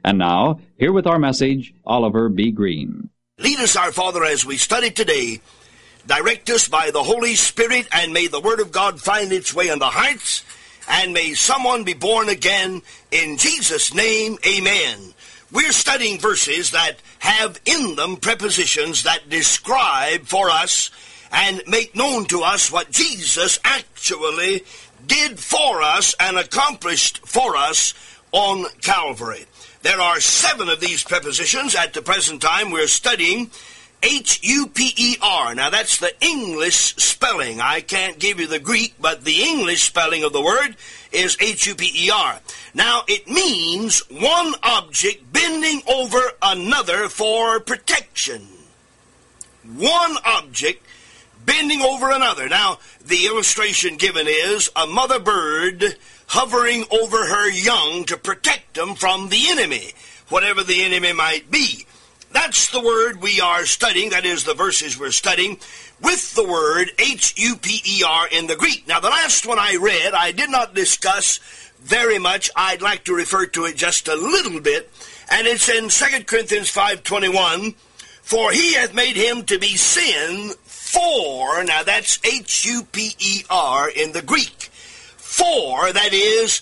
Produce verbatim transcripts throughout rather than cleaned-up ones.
And now, here with our message, Oliver B. Green. Lead us, our Father, as we study today. Direct us by the Holy Spirit, and may the Word of God find its way in the hearts, and may someone be born again. In Jesus' name, amen. We're studying verses that have in them prepositions that describe for us and make known to us what Jesus actually did for us and accomplished for us on Calvary. There are seven of these prepositions. At the present time, we're studying H U P E R. Now, that's the English spelling. I can't give you the Greek, but the English spelling of the word is H U P E R. Now, it means one object bending over another for protection. One object bending over another. Now, the illustration given is a mother bird hovering over her young to protect them from the enemy, whatever the enemy might be. That's the word we are studying, that is the verses we're studying, with the word H U P E R in the Greek. Now, the last one I read, I did not discuss very much. I'd like to refer to it just a little bit, and it's in Second Corinthians five twenty-one, for he hath made him to be sin for, now that's H U P E R in the Greek. For, that is,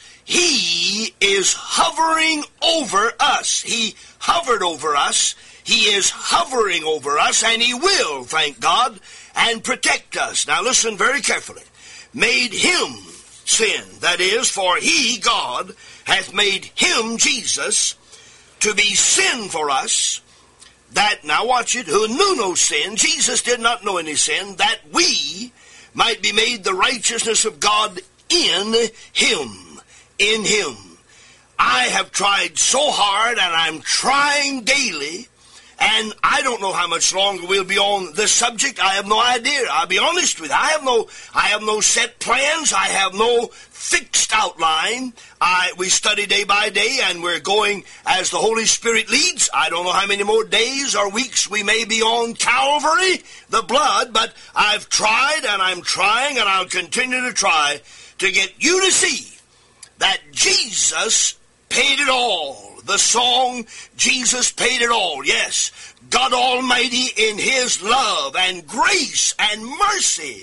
he is hovering over us. He hovered over us. He is hovering over us, and he will, thank God, and protect us. Now listen very carefully. Made him sin. That is, for he, God, hath made him, Jesus, to be sin for us, that, now watch it, who knew no sin, Jesus did not know any sin, that we might be made the righteousness of God in him, in him. I have tried so hard, and I'm trying daily, and I don't know how much longer we'll be on this subject. I have no idea. I'll be honest with you. I have no, I have no set plans. I have no fixed outline. I, we study day by day, and we're going as the Holy Spirit leads. I don't know how many more days or weeks we may be on Calvary, the blood, but I've tried, and I'm trying, and I'll continue to try to get you to see that Jesus paid it all. The song, Jesus paid it all. Yes, God Almighty in his love and grace and mercy,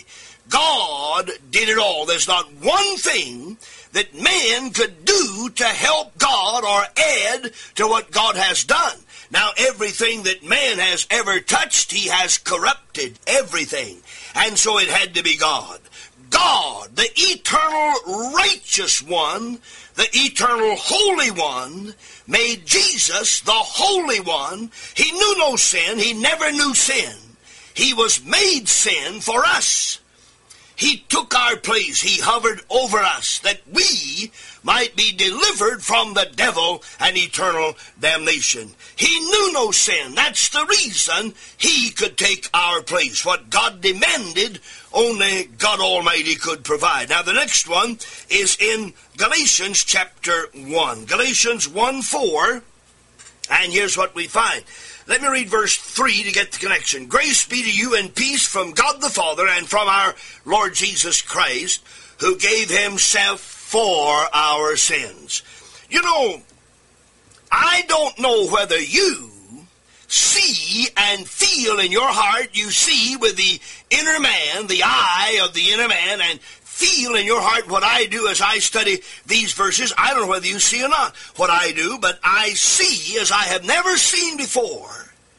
God did it all. There's not one thing that man could do to help God or add to what God has done. Now, everything that man has ever touched, he has corrupted everything. And so it had to be God. God, the eternal righteous one, the eternal holy one, made Jesus the holy one. He knew no sin. He never knew sin. He was made sin for us. He took our place. He hovered over us that we might be delivered from the devil and eternal damnation. He knew no sin. That's the reason he could take our place. What God demanded, only God Almighty could provide. Now, the next one is in Galatians chapter one. Galatians one four, and here's what we find. Let me read verse three to get the connection. Grace be to you and peace from God the Father and from our Lord Jesus Christ, who gave himself for our sins. You know, I don't know whether you see and feel in your heart, you see with the inner man, the eye of the inner man, and feel in your heart what I do as I study these verses. I don't know whether you see or not what I do, but I see, as I have never seen before,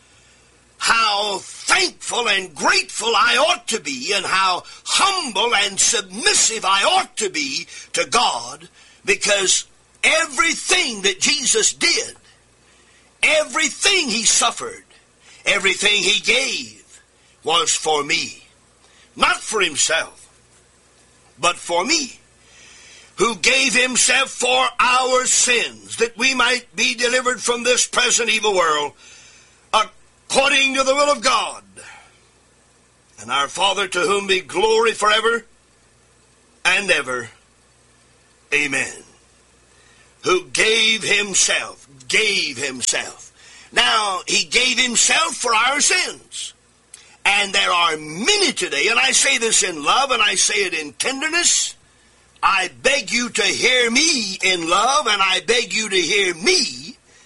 how thankful and grateful I ought to be, and how humble and submissive I ought to be to God, because everything that Jesus did, everything he suffered, everything he gave was for me. Not for himself, but for me, who gave himself for our sins, that we might be delivered from this present evil world, according to the will of God. And our Father, to whom be glory forever and ever. Amen. Who gave himself, gave himself. Now, he gave himself for our sins. And there are many today, and I say this in love, and I say it in tenderness. I beg you to hear me in love, and I beg you to hear me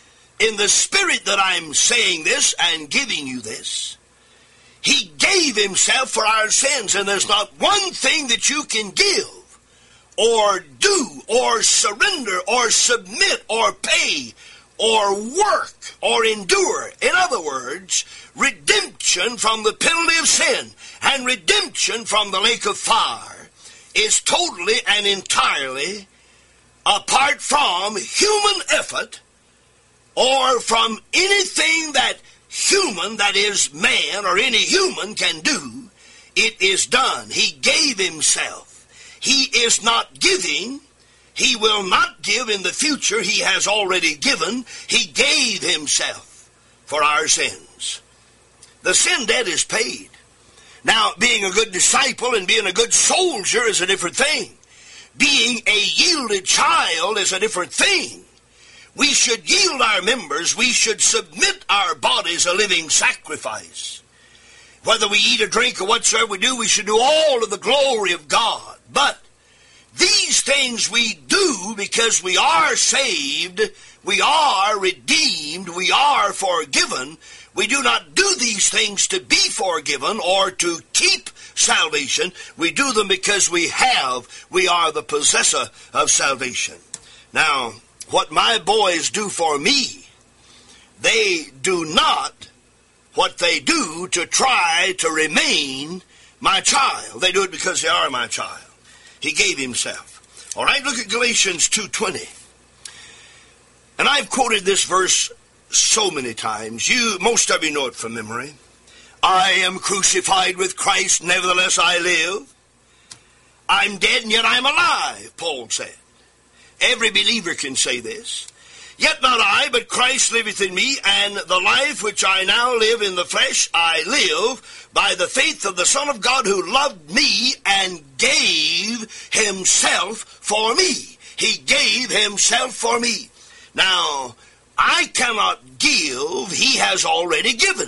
in the spirit that I'm saying this and giving you this, he gave himself for our sins, and there's not one thing that you can give or do or surrender or submit or pay or work or endure. In other words, redemption from the penalty of sin and redemption from the lake of fire is totally and entirely apart from human effort or from anything that human, that is man or any human, can do. It is done. He gave himself. He is not giving. He will not give in the future. He has already given. He gave himself for our sins. The sin debt is paid. Now, being a good disciple and being a good soldier is a different thing. Being a yielded child is a different thing. We should yield our members. We should submit our bodies a living sacrifice. Whether we eat or drink or whatsoever we do, we should do all to the glory of God. But these things we do because we are saved, we are redeemed, we are forgiven. We do not do these things to be forgiven or to keep salvation. We do them because we have, we are the possessor of salvation. Now, what my boys do for me, they do not what they do to try to remain my child. They do it because they are my child. He gave himself. All right, look at Galatians two twenty. And I've quoted this verse so many times. You, most of you know it from memory. I am crucified with Christ, nevertheless I live. I'm dead and yet I'm alive, Paul said. Every believer can say this. Yet not I, but Christ liveth in me, and the life which I now live in the flesh, I live by the faith of the Son of God who loved me and gave himself for me. He gave himself for me. Now, I cannot give, he has already given.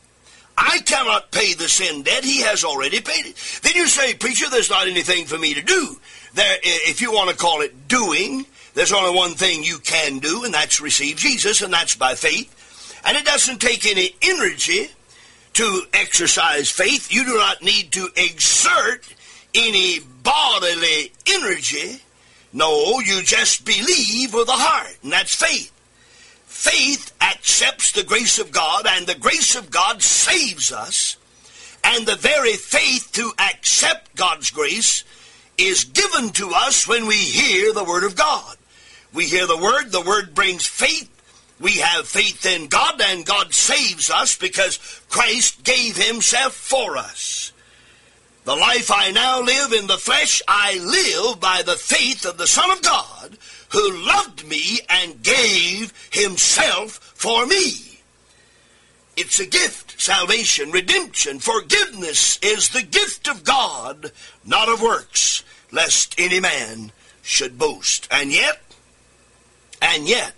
I cannot pay the sin debt, he has already paid it. Then you say, preacher, there's not anything for me to do. There, if you want to call it doing, there's only one thing you can do, and that's receive Jesus, and that's by faith. And it doesn't take any energy to exercise faith. You do not need to exert any bodily energy. No, you just believe with the heart, and that's faith. Faith accepts the grace of God, and the grace of God saves us. And the very faith to accept God's grace is given to us when we hear the Word of God. We hear the Word, the Word brings faith. We have faith in God, and God saves us because Christ gave himself for us. The life I now live in the flesh, I live by the faith of the Son of God who loved me and gave himself for me. It's a gift. Salvation, redemption, forgiveness is the gift of God, not of works, lest any man should boast. And yet, and yet,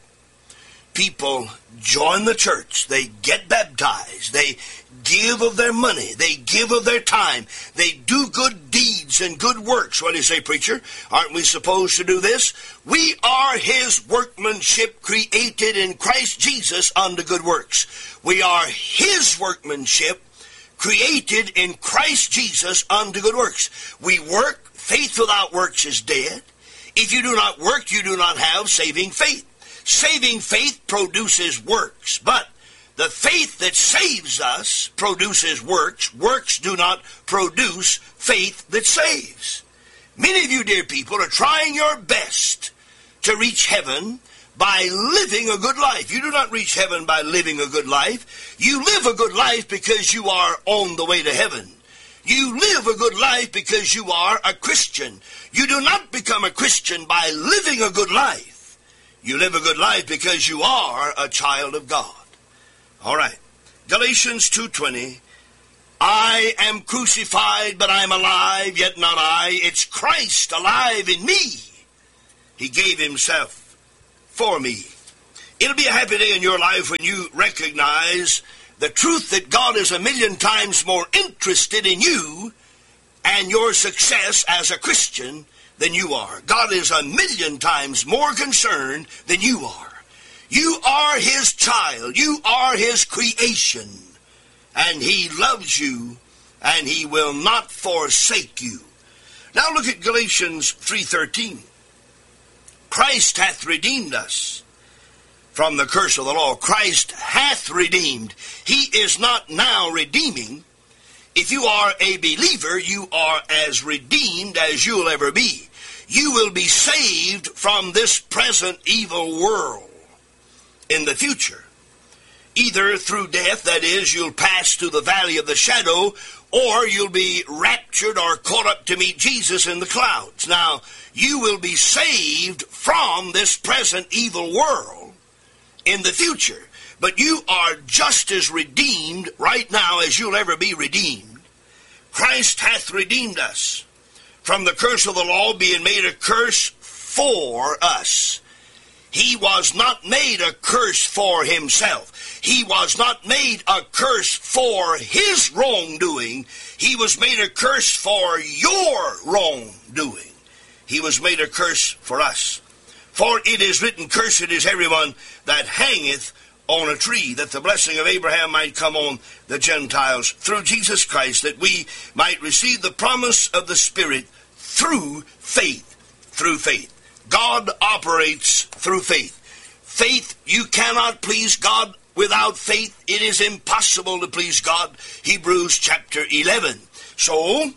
people join the church. They get baptized. They give of their money. They give of their time. They do good deeds and good works. What do you say, preacher? Aren't we supposed to do this? We are his workmanship created in Christ Jesus unto good works. We are his workmanship created in Christ Jesus unto good works. We work. Faith without works is dead. If you do not work, you do not have saving faith. Saving faith produces works, but the faith that saves us produces works. Works do not produce faith that saves. Many of you, dear people, are trying your best to reach heaven by living a good life. You do not reach heaven by living a good life. You live a good life because you are on the way to heaven. You live a good life because you are a Christian. You do not become a Christian by living a good life. You live a good life because you are a child of God. All right. Galatians two twenty. I am crucified, but I'm alive, yet not I. It's Christ alive in me. He gave himself for me. It'll be a happy day in your life when you recognize the truth that God is a million times more interested in you and your success as a Christian than you are. God is a million times more concerned than you are. You are his child. You are his creation. And he loves you, and he will not forsake you. Now look at Galatians three thirteen. Christ hath redeemed us from the curse of the law. Christ hath redeemed. He is not now redeeming. If you are a believer, you are as redeemed as you'll ever be. You will be saved from this present evil world in the future. Either through death, that is, you'll pass to the valley of the shadow, or you'll be raptured or caught up to meet Jesus in the clouds. Now, you will be saved from this present evil world in the future. But you are just as redeemed right now as you'll ever be redeemed. Christ hath redeemed us from the curse of the law, being made a curse for us. He was not made a curse for himself. He was not made a curse for his wrongdoing. He was made a curse for your wrongdoing. He was made a curse for us. For it is written, cursed is everyone that hangeth on a tree, that the blessing of Abraham might come on the Gentiles through Jesus Christ, that we might receive the promise of the Spirit through faith. Through faith. God operates through faith. Faith, you cannot please God without faith. It is impossible to please God. Hebrews chapter eleven. So,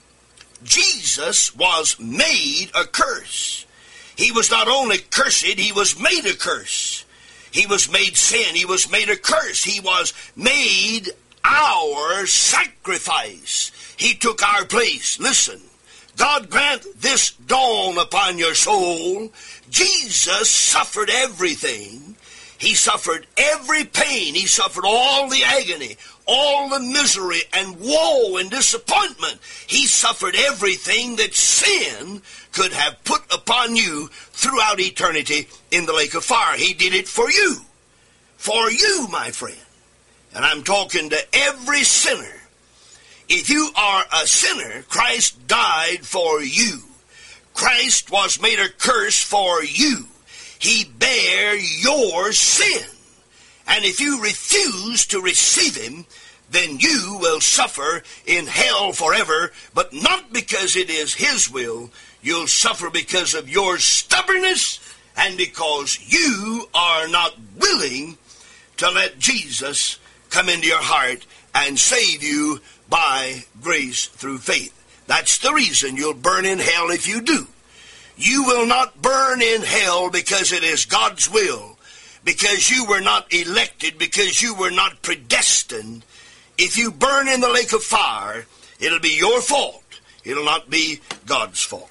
Jesus was made a curse. He was not only cursed, he was made a curse. He was made sin. He was made a curse. He was made our sacrifice. He took our place. Listen, God grant this dawn upon your soul. Jesus suffered everything. He suffered every pain. He suffered all the agony, all the misery and woe and disappointment. He suffered everything that sin could have put upon you throughout eternity in the lake of fire. He did it for you. For you, my friend. And I'm talking to every sinner. If you are a sinner, Christ died for you. Christ was made a curse for you. He bare your sin. And if you refuse to receive him, then you will suffer in hell forever, but not because it is his will. You'll suffer because of your stubbornness and because you are not willing to let Jesus come into your heart and save you by grace through faith. That's the reason you'll burn in hell if you do. You will not burn in hell because it is God's will, because you were not elected, because you were not predestined. If you burn in the lake of fire, it'll be your fault. It'll not be God's fault.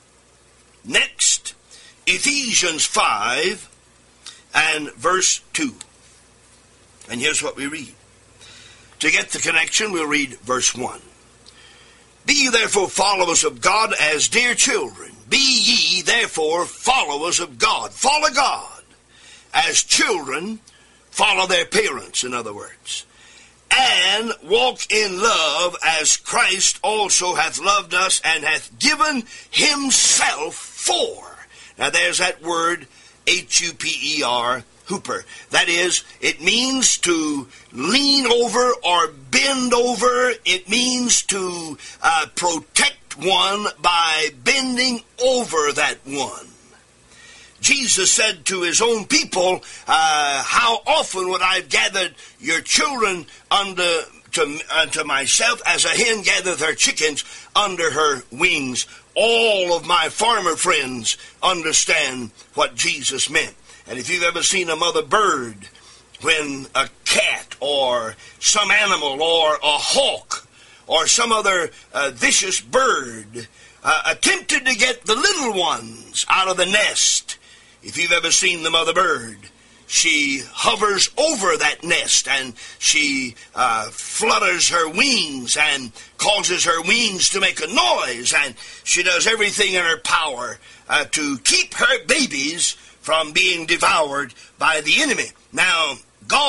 Next, Ephesians five and verse two. And here's what we read. To get the connection, we'll read verse one. Be ye therefore followers of God as dear children. Be ye therefore followers of God. Follow God. As children, follow their parents, in other words. And walk in love as Christ also hath loved us and hath given himself for. Now there's that word, H U P E R, hooper. That is, it means to lean over or bend over. It means to uh, protect one by bending over that one. Jesus said to his own people, uh, how often would I have gathered your children unto to, unto myself as a hen gathereth her chickens under her wings. All of my farmer friends understand what Jesus meant. And if you've ever seen a mother bird, when a cat or some animal or a hawk or some other uh, vicious bird uh, attempted to get the little ones out of the nest, if you've ever seen the mother bird, she hovers over that nest and she uh, flutters her wings and causes her wings to make a noise, and she does everything in her power uh, to keep her babies from being devoured by the enemy. Now,